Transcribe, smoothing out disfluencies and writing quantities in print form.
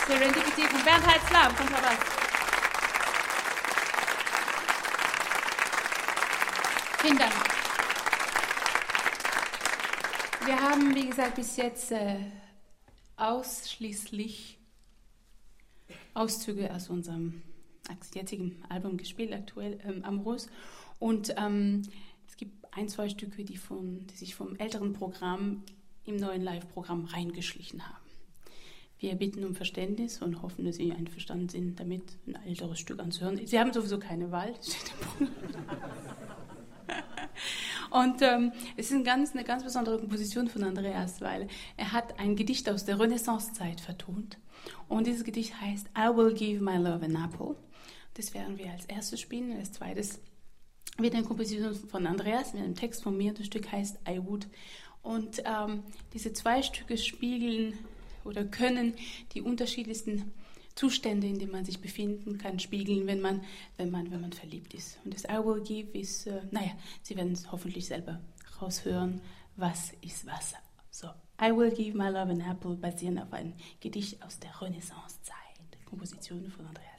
Serendipity von Bernd Heitzler am Kontrabass. Vielen Dank. Wir haben, wie gesagt, bis jetzt ausschließlich Auszüge aus unserem jetzigen Album gespielt, aktuell Amorös. Und es gibt ein, zwei Stücke, die sich vom älteren Programm im neuen Live-Programm reingeschlichen haben. Wir bitten um Verständnis und hoffen, dass Sie einverstanden sind, damit ein älteres Stück anzuhören. Sie haben sowieso keine Wahl. Und es ist eine ganz besondere Komposition von Andreas, weil er hat ein Gedicht aus der Renaissancezeit vertont. Und dieses Gedicht heißt I Will Give My Love an Apple. Das werden wir als erstes spielen. Als zweites wird eine Komposition von Andreas mit einem Text von mir. Das Stück heißt I Would. Und diese zwei Stücke spiegeln oder können die unterschiedlichsten Zustände, in denen man sich befinden kann, spiegeln, wenn man verliebt ist. Und das I Will Give ist, Sie werden es hoffentlich selber raushören, was ist was. So, I Will Give My Love an Apple, basierend auf einem Gedicht aus der Renaissancezeit, Komposition von Andreas.